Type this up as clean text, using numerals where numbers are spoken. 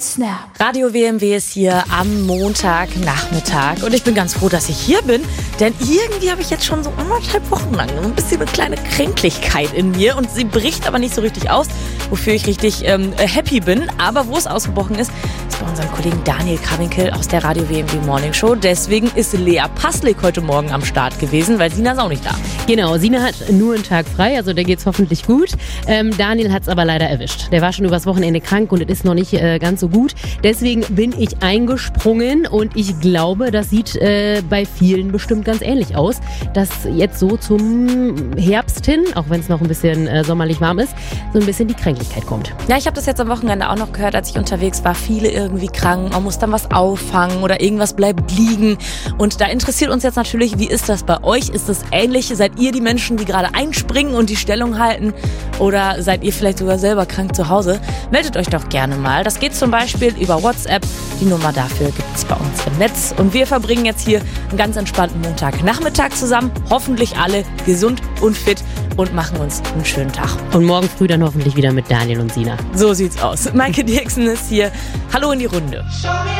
Snap. Radio WMW ist hier am Montagnachmittag und ich bin ganz froh, dass ich hier bin, denn irgendwie habe ich jetzt schon so 1,5 Wochen lang ein bisschen eine kleine Kränklichkeit in mir und sie bricht aber nicht so richtig aus, wofür ich richtig happy bin. Aber wo es ausgebrochen ist bei unserem Kollegen Daniel Krawinkel aus der Radio WMW Morning Show. Deswegen ist Lea Passlik heute Morgen am Start gewesen, weil Sina ist auch nicht da. Genau, Sina hat nur einen Tag frei, also der geht's hoffentlich gut. Daniel hat's aber leider erwischt. Der war schon übers Wochenende krank und es ist noch nicht ganz so gut. Deswegen bin ich eingesprungen und ich glaube, das sieht bei vielen bestimmt ganz ähnlich aus, dass jetzt so zum Herbst hin, auch wenn es noch ein bisschen sommerlich warm ist, so ein bisschen die Kränklichkeit kommt. Ja, ich habe das jetzt am Wochenende auch noch gehört, als ich unterwegs war. Viele irgendwie krank, man muss dann was auffangen oder irgendwas bleibt liegen. Und da interessiert uns jetzt natürlich, wie ist das bei euch? Ist das ähnlich? Seid ihr die Menschen, die gerade einspringen und die Stellung halten? Oder seid ihr vielleicht sogar selber krank zu Hause? Meldet euch doch gerne mal. Das geht zum Beispiel über WhatsApp. Die Nummer dafür gibt es bei uns im Netz. Und wir verbringen jetzt hier einen ganz entspannten Montagnachmittag zusammen. Hoffentlich alle gesund und fit und machen uns einen schönen Tag. Und morgen früh dann hoffentlich wieder mit Daniel und Sina. So sieht's aus. Maike Dirksen ist hier. Hallo in die Runde.